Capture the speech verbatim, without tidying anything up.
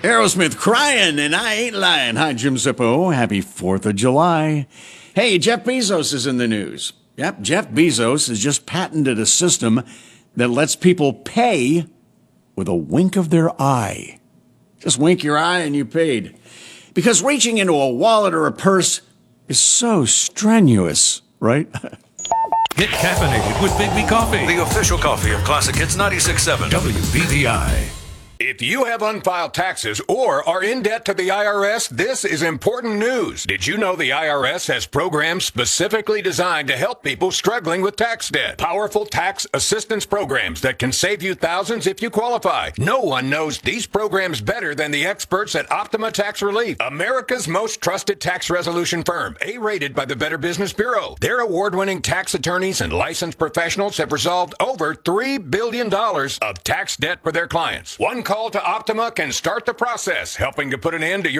Aerosmith crying, and I ain't lying. Hi, Jim Zippo. Happy fourth of July. Hey, Jeff Bezos is in the news. Yep, Jeff Bezos has just patented a system that lets people pay with a wink of their eye. Just wink your eye and you paid. Because reaching into a wallet or a purse is so strenuous, right? Get caffeinated with Big B Coffee, The official coffee of Classic Hits ninety-six point seven. W B D I. If you have unfiled taxes or are in debt to the I R S, this is important news. Did you know the I R S has programs specifically designed to help people struggling with tax debt? Powerful tax assistance programs that can save you thousands if you qualify. No one knows these programs better than the experts at Optima Tax Relief, America's most trusted tax resolution firm, A-rated by the Better Business Bureau. Their award-winning tax attorneys and licensed professionals have resolved over three billion dollars of tax debt for their clients. One call to Optima can start the process, helping to put an end to your